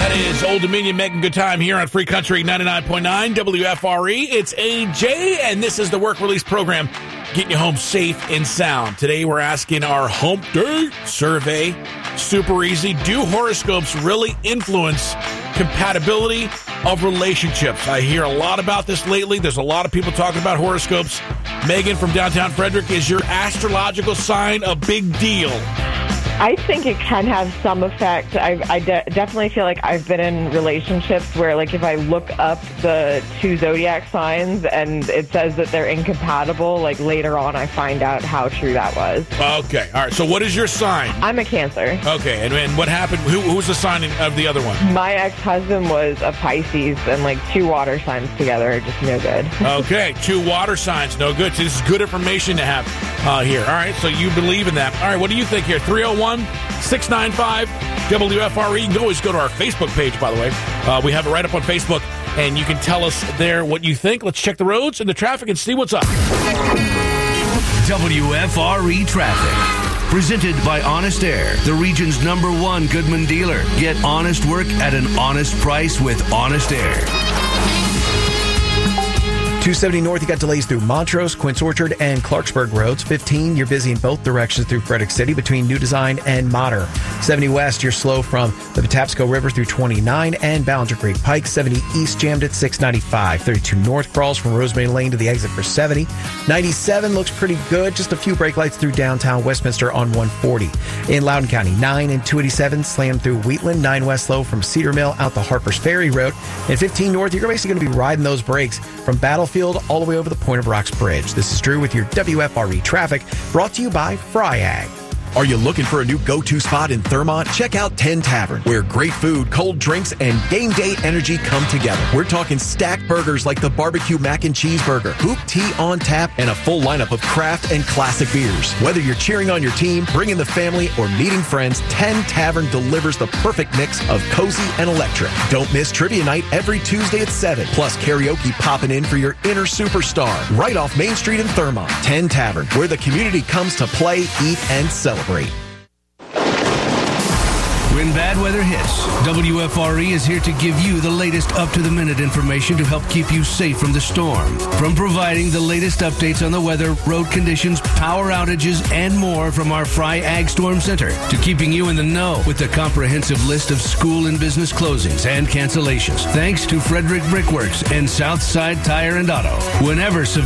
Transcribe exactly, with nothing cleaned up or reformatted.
That is Old Dominion making good time here on Free Country ninety-nine point nine W F R E. It's A J, and this is the work release program, getting you home safe and sound. Today we're asking our Hump Day survey. Super easy. Do horoscopes really influence compatibility of relationships? I hear a lot about this lately. There's a lot of people talking about horoscopes. Megan from downtown Frederick, is your astrological sign a big deal? I think it can have some effect. I, I de- definitely feel like I've been in relationships where, like, if I look up the two zodiac signs and it says that they're incompatible, like, later on I find out how true that was. Okay. All right. So what is your sign? I'm a Cancer. Okay. And, and what happened? Who, who's the sign of the other one? My ex-husband was a Pisces, and, like, two water signs together are just no good. Okay. Two water signs, no good. So this is good information to have uh, here. All right. So you believe in that. All right. What do you think here? three oh one, six nine five, W F R E. You can always go to our Facebook page, by the way. Uh, we have it right up on Facebook, and you can tell us there what you think. Let's check the roads and the traffic and see what's up. W F R E Traffic. Presented by Honest Air, the region's number one Goodman dealer. Get honest work at an honest price with Honest Air. two seventy North, you got delays through Montrose, Quince Orchard, and Clarksburg roads. fifteen, you're busy in both directions through Frederick City between New Design and Mater. seventy West, you're slow from the Patapsco River through twenty-nine and Ballinger Creek Pike. seventy East jammed at six ninety-five. thirty-two North crawls from Rosemary Lane to the exit for seventy. ninety-seven looks pretty good. Just a few brake lights through downtown Westminster on one forty. In Loudoun County, nine and two eighty-seven slammed through Wheatland. nine West slow from Cedar Mill out to Harper's Ferry Road. And fifteen North, you're basically going to be riding those brakes from Battlefield all the way over the Point of Rocks Bridge. This is Drew with your W F R E traffic, brought to you by FryAg. Are you looking for a new go-to spot in Thurmont? Check out ten Tavern, where great food, cold drinks, and game day energy come together. We're talking stacked burgers like the barbecue mac and cheese burger, hoop tea on tap, and a full lineup of craft and classic beers. Whether you're cheering on your team, bringing the family, or meeting friends, ten Tavern delivers the perfect mix of cozy and electric. Don't miss trivia night every Tuesday at seven, plus karaoke popping in for your inner superstar, right off Main Street in Thurmont. ten Tavern, where the community comes to play, eat, and celebrate. When bad weather hits, W F R E is here to give you the latest up-to-the-minute information to help keep you safe from the storm. From providing the latest updates on the weather, road conditions, power outages, and more from our FryAg Storm Center, to keeping you in the know with a comprehensive list of school and business closings and cancellations. Thanks to Frederick Brickworks and Southside Tire and Auto. Whenever